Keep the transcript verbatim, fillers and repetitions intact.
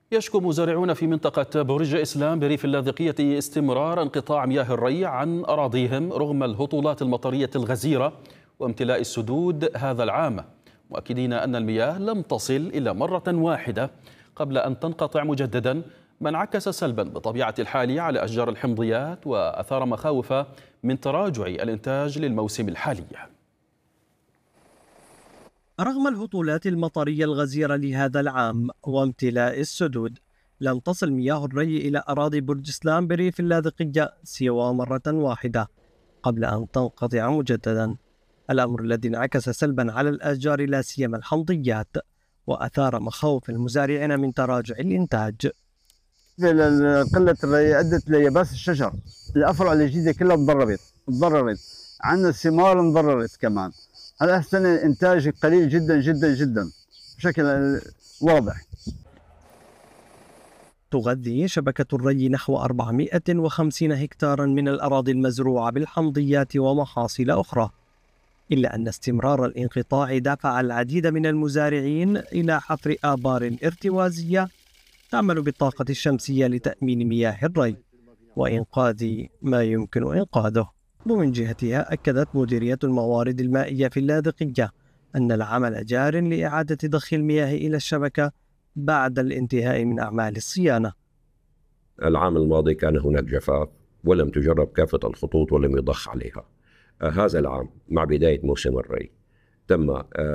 يشكو مزارعون في منطقة برج إسلام بريف اللاذقية استمرار انقطاع مياه الري عن أراضيهم رغم الهطولات المطرية الغزيرة وامتلاء السدود هذا العام، مؤكدين أن المياه لم تصل إلا مرة واحدة قبل أن تنقطع مجددا، ما انعكس سلبا بطبيعة الحال على أشجار الحمضيات وأثار مخاوف من تراجع الإنتاج للموسم الحالي. رغم الهطولات المطرية الغزيرة لهذا العام وامتلاء السدود، لم تصل مياه الري إلى أراضي برج إسلام بريف اللاذقية سوى مرة واحدة قبل أن تنقطع مجددا، الأمر الذي انعكس سلبا على الأشجار لا سيما الحمضيات وأثار مخاوف المزارعين من تراجع الإنتاج. قلة الري أدت ليباس الشجر، الأفرع الجديدة كلها تضررت تضررت عندنا الثمار انضررت كمان. هذا السنة الإنتاج قليل جدا جدا جدا بشكل واضح. تغذي شبكة الري نحو أربعمائة وخمسين هكتارا من الأراضي المزروعة بالحمضيات ومحاصيل أخرى، إلا أن استمرار الانقطاع دفع العديد من المزارعين إلى حفر آبار ارتوازية تعمل بالطاقة الشمسية لتأمين مياه الري وإنقاذ ما يمكن إنقاذه. ومن جهتها أكدت مديرية الموارد المائية في اللاذقية أن العمل جار لإعادة ضخ المياه إلى الشبكة بعد الانتهاء من أعمال الصيانة. العام الماضي كان هناك جفاف ولم تجرب كافة الخطوط ولم يضخ عليها. هذا العام مع بداية موسم الري تم